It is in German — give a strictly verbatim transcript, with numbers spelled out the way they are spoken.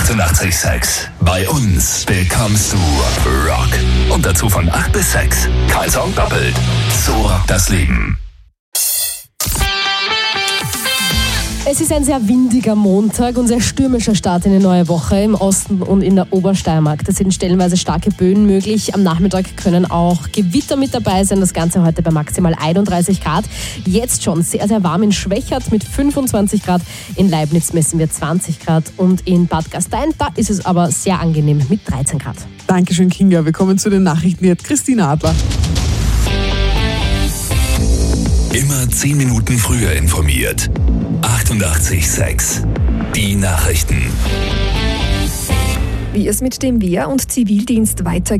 achtundachtzig Komma sechs. Bei uns bekommst du Rock. Und dazu von acht bis sechs. Kein Song doppelt. So rockt das Leben. Es ist ein sehr windiger Montag und sehr stürmischer Start in die neue Woche im Osten und in der Obersteiermark. Da sind stellenweise starke Böen möglich. Am Nachmittag können auch Gewitter mit dabei sein. Das Ganze heute bei maximal einunddreißig Grad. Jetzt schon sehr, sehr warm in Schwächert mit fünfundzwanzig Grad. In Leibniz messen wir zwanzig Grad. Und in Bad Gastein, da ist es aber sehr angenehm mit dreizehn Grad. Dankeschön, Kinga. Wir kommen zu den Nachrichten. Hier hat Christina Adler. Immer zehn Minuten früher informiert. achtundachtzig Komma sechs. Die Nachrichten. Wie es mit dem Wehr- und Zivildienst weitergeht.